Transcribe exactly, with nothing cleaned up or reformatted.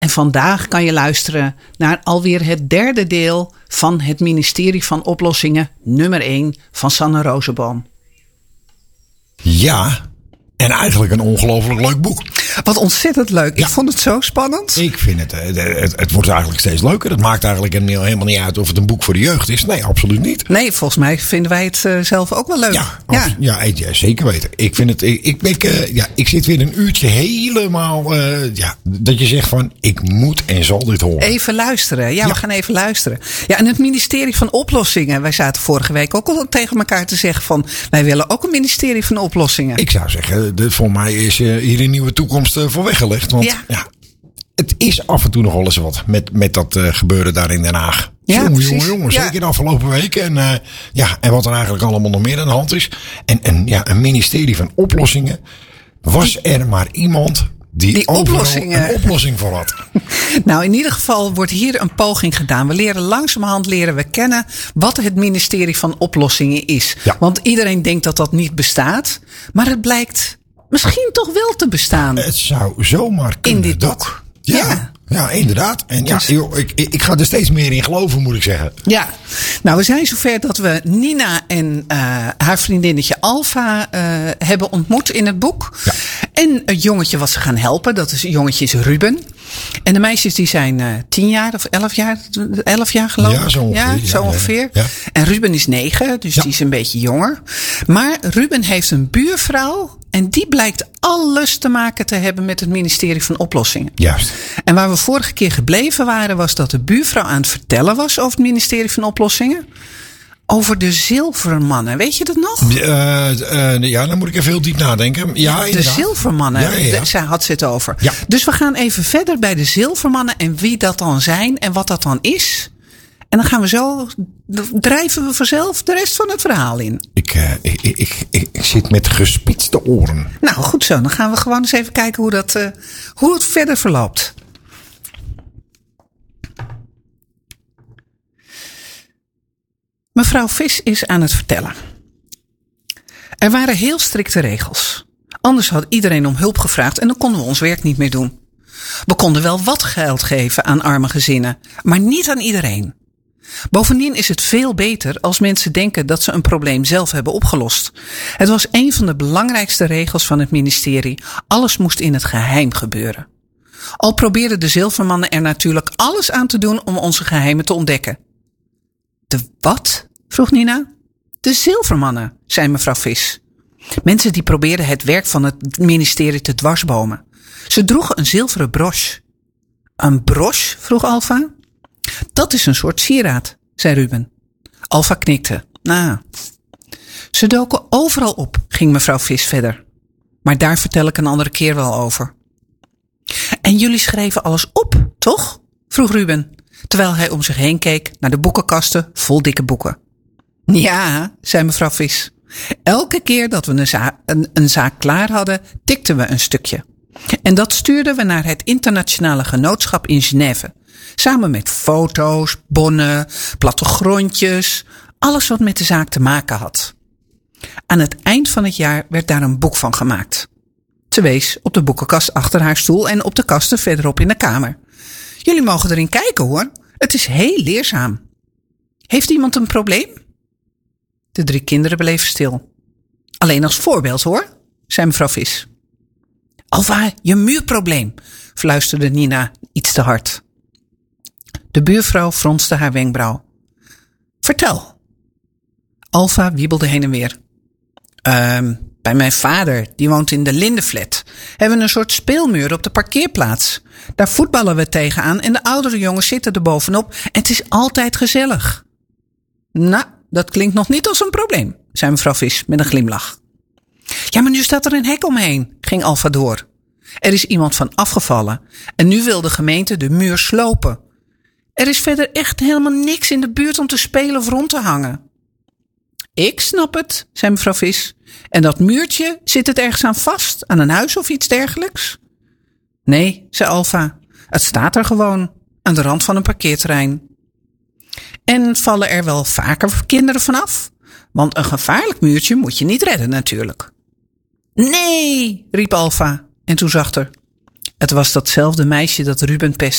En vandaag kan je luisteren naar alweer het derde deel van het ministerie van Oplossingen nummer één van Sanne Rosenboom. Ja, en eigenlijk een ongelooflijk leuk boek. Wat ontzettend leuk. Ja. Ik vond het zo spannend. Ik vind het, het, het, het wordt eigenlijk steeds leuker. Het maakt eigenlijk helemaal niet uit of het een boek voor de jeugd is. Nee, absoluut niet. Nee, volgens mij vinden wij het uh, zelf ook wel leuk. Ja, ja. ja, ja zeker weten. Ik vind het, ik, ik, ik, uh, ja, ik zit weer een uurtje helemaal, uh, ja, dat je zegt van, ik moet en zal dit horen. Even luisteren. Ja, ja, we gaan even luisteren. Ja, en het ministerie van Oplossingen. Wij zaten vorige week ook al tegen elkaar te zeggen van, wij willen ook een ministerie van Oplossingen. Ik zou zeggen, de, voor mij is uh, hier een nieuwe toekomst uh, voor weggelegd. Want ja. ja, het is af en toe nog wel eens wat met, met dat uh, gebeuren daar in Den Haag. Ja, jongen, jongen, jongen. Zeker ja. de afgelopen weken. En, uh, ja, en wat er eigenlijk allemaal nog meer aan de hand is. En, en ja, een ministerie van Oplossingen. Was er maar iemand die, die oplossingen. een oplossing voor had. Nou, in ieder geval wordt hier een poging gedaan. We leren langzamerhand leren we kennen wat het ministerie van Oplossingen is. Ja. Want iedereen denkt dat dat niet bestaat. Maar het blijkt misschien toch wel te bestaan. Het zou zomaar kunnen. In dit dat, boek. Ja, ja. ja, inderdaad. En ja, dus, joh, ik, ik ga er steeds meer in geloven, moet ik zeggen. Ja, nou we zijn zover dat we Nina en uh, haar vriendinnetje Alfa uh, hebben ontmoet in het boek. Ja. En het jongetje wat ze gaan helpen, dat is, jongetje is Ruben. En de meisjes die zijn uh, tien jaar of elf jaar, elf jaar geloof ik. Ja, zo ongeveer. Ja, zo ongeveer. Ja. En Ruben is negen, dus ja. die is een beetje jonger. Maar Ruben heeft een buurvrouw en die blijkt alles te maken te hebben met het ministerie van Oplossingen. Juist. En waar we vorige keer gebleven waren, was dat de buurvrouw aan het vertellen was over het ministerie van Oplossingen. Over de zilvermannen. Weet je dat nog? Uh, uh, ja, dan moet ik even heel diep nadenken. Ja, de inderdaad. zilvermannen. Ja, ja, ja. Zij had ze het over. Ja. Dus we gaan even verder bij de zilvermannen en wie dat dan zijn en wat dat dan is. En dan gaan we zo, drijven we vanzelf de rest van het verhaal in. Ik, uh, ik, ik, ik, ik zit met gespitste oren. Nou, goed zo. Dan gaan we gewoon eens even kijken hoe, dat, uh, hoe het verder verloopt. Mevrouw Vis is aan het vertellen. Er waren heel strikte regels. Anders had iedereen om hulp gevraagd en dan konden we ons werk niet meer doen. We konden wel wat geld geven aan arme gezinnen, maar niet aan iedereen. Bovendien is het veel beter als mensen denken dat ze een probleem zelf hebben opgelost. Het was een van de belangrijkste regels van het ministerie. Alles moest in het geheim gebeuren. Al probeerden de zilvermannen er natuurlijk alles aan te doen om onze geheimen te ontdekken. De wat? Vroeg Nina. De zilvermannen, zei mevrouw Vis. Mensen die probeerden het werk van het ministerie te dwarsbomen. Ze droegen een zilveren broche. Een broche? Vroeg Alfa. Dat is een soort sieraad, zei Ruben. Alfa knikte. Nou. Ze doken overal op, ging mevrouw Vis verder. Maar daar vertel ik een andere keer wel over. En jullie schreven alles op, toch? Vroeg Ruben, terwijl hij om zich heen keek naar de boekenkasten vol dikke boeken. Ja, zei mevrouw Vis. Elke keer dat we een, za- een, een zaak klaar hadden, tikten we een stukje. En dat stuurden we naar het internationale genootschap in Genève. Samen met foto's, bonnen, plattegrondjes, alles wat met de zaak te maken had. Aan het eind van het jaar werd daar een boek van gemaakt. Ze wees op de boekenkast achter haar stoel en op de kasten verderop in de kamer. Jullie mogen erin kijken hoor. Het is heel leerzaam. Heeft iemand een probleem? De drie kinderen bleven stil. Alleen als voorbeeld hoor, zei mevrouw Vis. Alva, je muurprobleem, fluisterde Nina iets te hard. De buurvrouw fronste haar wenkbrauw. Vertel. Alfa wiebelde heen en weer. Uh, bij mijn vader, die woont in de Lindenflat, hebben we een soort speelmuur op de parkeerplaats. Daar voetballen we tegenaan en de oudere jongens zitten er bovenop en het is altijd gezellig. Nou, dat klinkt nog niet als een probleem, zei mevrouw Vis met een glimlach. Ja, maar nu staat er een hek omheen, ging Alfa door. Er is iemand van afgevallen en nu wil de gemeente de muur slopen. Er is verder echt helemaal niks in de buurt om te spelen of rond te hangen. Ik snap het, zei mevrouw Vis. En dat muurtje, zit het ergens aan vast? Aan een huis of iets dergelijks? Nee, zei Alfa. Het staat er gewoon, aan de rand van een parkeerterrein. En vallen er wel vaker kinderen vanaf? Want een gevaarlijk muurtje moet je niet redden natuurlijk. Nee, riep Alfa. En toen zag er. Het was datzelfde meisje dat Ruben pestte.